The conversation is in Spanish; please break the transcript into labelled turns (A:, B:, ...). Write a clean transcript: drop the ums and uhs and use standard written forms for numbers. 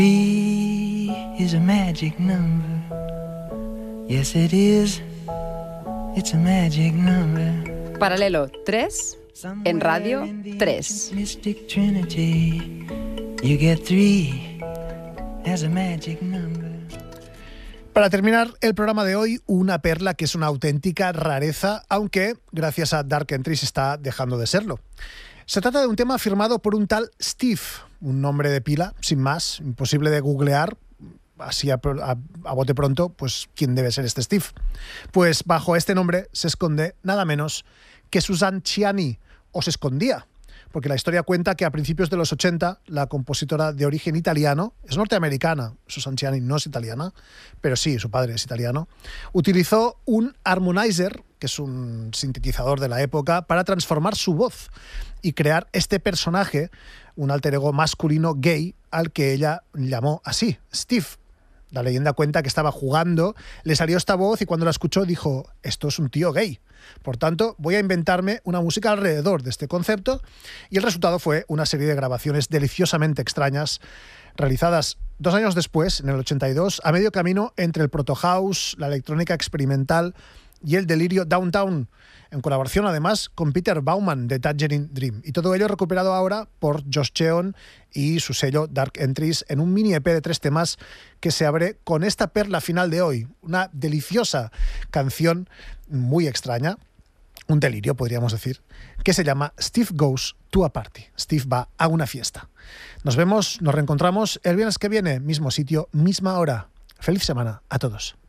A: Three is a magic number. Yes, it is. It's a magic number.
B: Paralelo 3 en Radio 3.
A: Mystic Trinity. You get three as a magic number.
C: Para terminar el programa de hoy, una perla que es una auténtica rareza, aunque gracias a Dark Entries está dejando de serlo. Se trata de un tema firmado por un tal Steve, un nombre de pila, sin más, imposible de googlear, así a bote pronto, pues ¿quién debe ser este Steve? Pues bajo este nombre se esconde nada menos que Susan Ciani, o se escondía, porque la historia cuenta que a principios de los 80 la compositora de origen italiano, es norteamericana, Susan Ciani no es italiana, pero sí, su padre es italiano, utilizó un harmonizer, que es un sintetizador de la época, para transformar su voz y crear este personaje, un alter ego masculino gay, al que ella llamó así, Steve. La leyenda cuenta que estaba jugando, le salió esta voz y cuando la escuchó dijo, esto es un tío gay. Por tanto, voy a inventarme una música alrededor de este concepto, y el resultado fue una serie de grabaciones deliciosamente extrañas realizadas 2 años después, en el 82, a medio camino entre el proto house, la electrónica experimental y el delirio downtown, en colaboración además con Peter Baumann de Tangerine Dream. Y todo ello recuperado ahora por Josh Cheon y su sello Dark Entries en un mini EP de 3 temas que se abre con esta perla final de hoy, una deliciosa canción muy extraña, un delirio podríamos decir, que se llama Steve Goes to a Party. Steve va a una fiesta. Nos vemos, nos reencontramos el viernes que viene, mismo sitio, misma hora. Feliz semana a todos.